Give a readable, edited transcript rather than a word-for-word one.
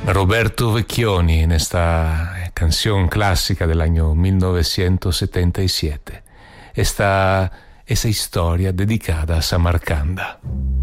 Roberto Vecchioni en esta canción clásica del año 1977. Esa historia dedicada a Samarcanda.